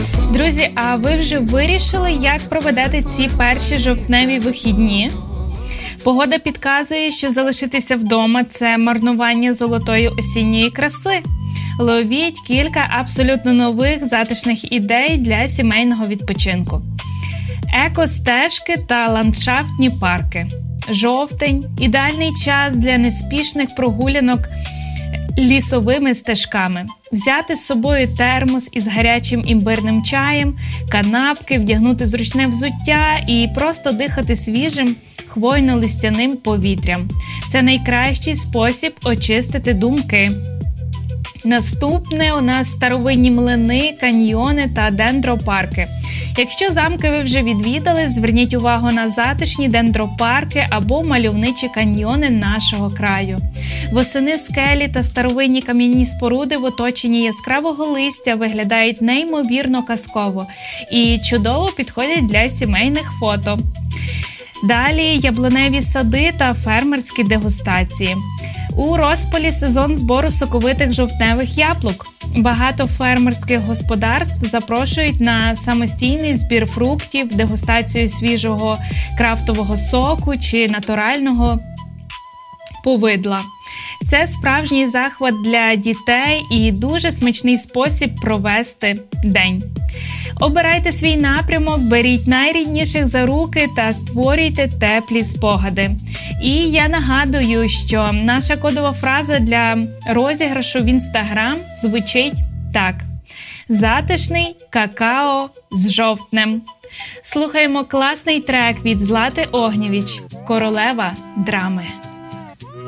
Друзі, а ви вже вирішили, як проведете ці перші жовтневі вихідні? Погода підказує, що залишитися вдома – це марнування золотої осінньої краси. Ловіть кілька абсолютно нових затишних ідей для сімейного відпочинку. Екостежки та ландшафтні парки. Жовтень – ідеальний час для неспішних прогулянок лісовими стежками. Взяти з собою термос із гарячим імбирним чаєм, канапки, вдягнути зручне взуття і просто дихати свіжим хвойно-листяним повітрям. Це найкращий спосіб очистити думки. Наступне у нас старовинні млини, каньйони та дендропарки. Якщо замки ви вже відвідали, зверніть увагу на затишні дендропарки або мальовничі каньйони нашого краю. Восени скелі та старовинні кам'яні споруди в оточенні яскравого листя виглядають неймовірно казково і чудово підходять для сімейних фото. Далі яблуневі сади та фермерські дегустації. У розпалі сезон збору соковитих жовтневих яблук. Багато фермерських господарств запрошують на самостійний збір фруктів, дегустацію свіжого крафтового соку чи натурального повидла. Це справжній захват для дітей і дуже смачний спосіб провести день. Обирайте свій напрямок, беріть найрідніших за руки та створюйте теплі спогади. І я нагадую, що наша кодова фраза для розіграшу в Instagram звучить так: затишний какао з жовтнем. Слухаємо класний трек від Злати Огнєвіч «Королева драми».